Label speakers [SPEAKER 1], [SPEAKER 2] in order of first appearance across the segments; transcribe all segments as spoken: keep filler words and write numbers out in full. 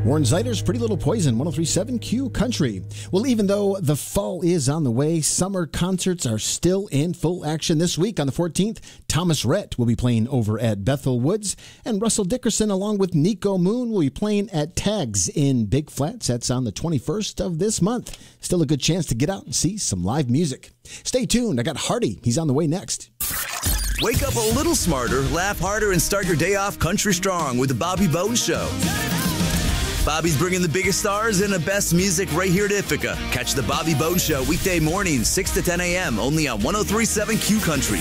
[SPEAKER 1] Warren Zeider's Pretty Little Poison, one oh three point seven Q Country. Well, even though the fall is on the way, summer concerts are still in full action this week. On the fourteenth, Thomas Rhett will be playing over at Bethel Woods, and Russell Dickerson, along with Nico Moon, will be playing at Tags in Big Flats. That's on the twenty-first of this month. Still a good chance to get out and see some live music. Stay tuned. I got Hardy. He's on the way next.
[SPEAKER 2] Wake up a little smarter, laugh harder, and start your day off country strong with the Bobby Bones Show. Bobby's bringing the biggest stars and the best music right here at Ithaca. Catch the Bobby Bones Show weekday mornings, six to ten a.m. only on one oh three point seven Q Country.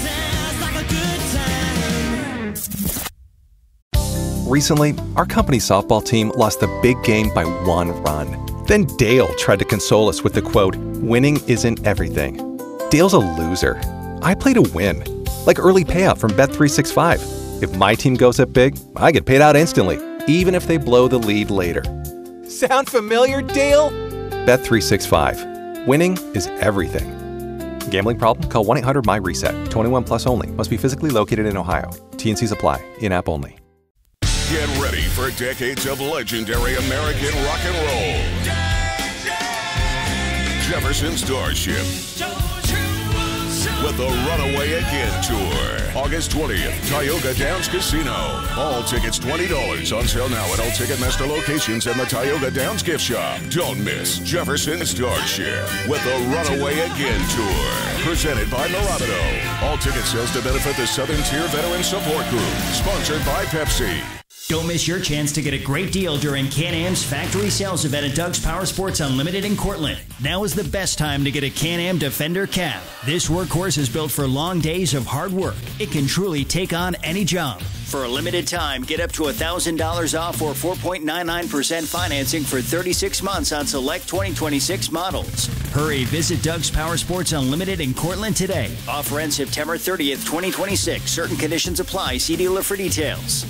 [SPEAKER 3] Recently, our company's softball team lost the big game by one run. Then Dale tried to console us with the quote, "Winning isn't everything." Dale's a loser. I play to win, like early payout from Bet three sixty-five. If my team goes up big, I get paid out instantly, even if they blow the lead later. Sound familiar, Dale? Bet three sixty-five. Winning is everything. Gambling problem? Call one eight hundred M Y reset. twenty-one plus only. Must be physically located in Ohio. T N Cs apply. In-app only.
[SPEAKER 4] Get ready for decades of legendary American rock and roll. Jefferson Starship with the Runaway Again Tour. August twentieth, Tioga Downs Casino. All tickets twenty dollars. On sale now at all Ticketmaster locations and the Tioga Downs gift shop. Don't miss Jefferson Starship with the Runaway Again Tour. Presented by Mirabito. All ticket sales to benefit the Southern Tier Veteran Support Group. Sponsored by Pepsi.
[SPEAKER 5] Don't miss your chance to get a great deal during Can-Am's factory sales event at Doug's Power Sports Unlimited in Cortland. Now is the best time to get a Can-Am Defender cab. This workhorse is built for long days of hard work. It can truly take on any job. For a limited time, get up to one thousand dollars off or four point nine nine percent financing for thirty-six months on select twenty twenty-six models. Hurry, visit Doug's Power Sports Unlimited in Cortland today. Offer ends September thirtieth, twenty twenty-six. Certain conditions apply. See dealer for details.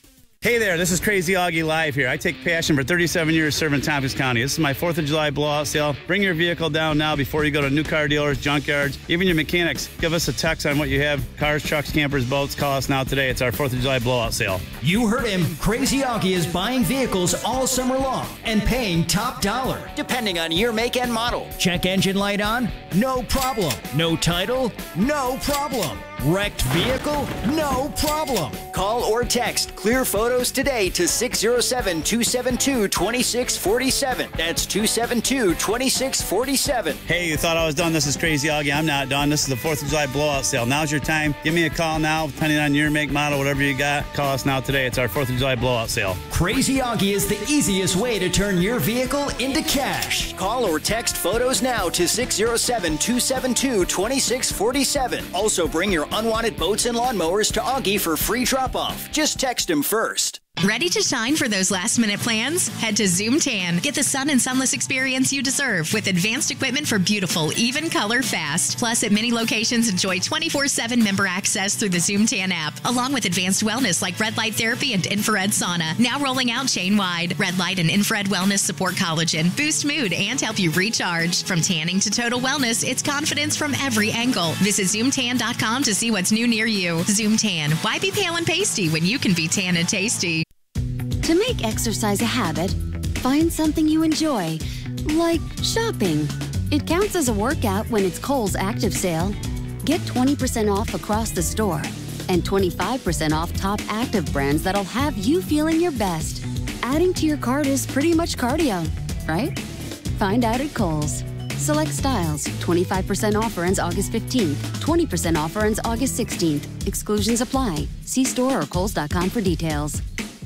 [SPEAKER 6] Hey there, this is Crazy Augie live here. I take passion for thirty-seven years serving Tompkins County. This is my fourth of July blowout sale. Bring your vehicle down now before you go to new car dealers, junkyards, even your mechanics. Give us a text on what you have. Cars, trucks, campers, boats. Call us now today. It's our fourth of July blowout sale.
[SPEAKER 5] You heard him. Crazy Augie is buying vehicles all summer long and paying top dollar, depending on year, make, and model. Check engine light on? No problem. No title? No problem. Wrecked vehicle? No problem. Call or text Clear Photos today to six oh seven, two seven two, two six four seven. That's two seven two, two six four seven.
[SPEAKER 6] Hey, you thought I was done? This is Crazy Augie. I'm not done. This is the fourth of July blowout sale. Now's your time. Give me a call now, depending on your make, model, whatever you got. Call us now today. It's our fourth of July blowout sale.
[SPEAKER 5] Crazy Augie is the easiest way to turn your vehicle into cash. Call or text photos now to six oh seven, two seven two, two six four seven. Also, bring your unwanted boats and lawnmowers to Augie for free drop-off. Just text him first.
[SPEAKER 7] Ready to shine for those last-minute plans? Head to Zoom Tan. Get the sun and sunless experience you deserve with advanced equipment for beautiful, even color fast. Plus, at many locations, enjoy twenty-four seven member access through the Zoom Tan app, along with advanced wellness like red light therapy and infrared sauna. Now rolling out chain-wide. Red light and infrared wellness support collagen, boost mood, and help you recharge. From tanning to total wellness, it's confidence from every angle. Visit zoom tan dot com to see what's new near you. Zoom Tan. Why be pale and pasty when you can be tan and tasty?
[SPEAKER 8] To make exercise a habit, find something you enjoy, like shopping. It counts as a workout when it's Kohl's Active Sale. Get twenty percent off across the store and twenty-five percent off top active brands that'll have you feeling your best. Adding to your cart is pretty much cardio, right? Find out at Kohl's. Select styles, twenty-five percent offer ends August fifteenth, twenty percent offer ends August sixteenth. Exclusions apply. See store or kohls dot com for details.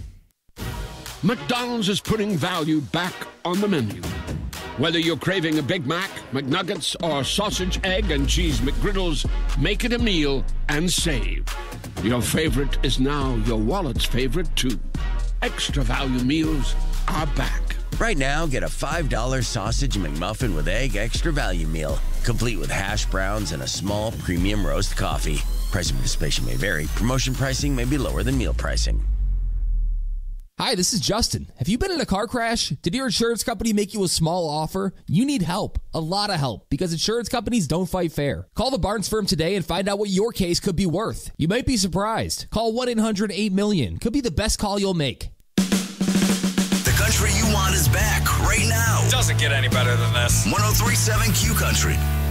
[SPEAKER 9] McDonald's is putting value back on the menu. Whether you're craving a Big Mac, McNuggets, or sausage, egg, and cheese McGriddles, make it a meal and save. Your favorite is now your wallet's favorite, too. Extra value meals are back.
[SPEAKER 10] Right now, get a five dollar sausage McMuffin with egg extra value meal, complete with hash browns and a small premium roast coffee. Price of participation may vary. Promotion pricing may be lower than meal pricing.
[SPEAKER 11] Hi, this is Justin. Have you been in a car crash? Did your insurance company make you a small offer? You need help, a lot of help, because insurance companies don't fight fair. Call the Barnes firm today and find out what your case could be worth. You might be surprised. Call one eight hundred eight million. Could be the best call you'll make.
[SPEAKER 2] The country you want
[SPEAKER 12] doesn't get any better than this.
[SPEAKER 2] ten thirty-seven Q Country.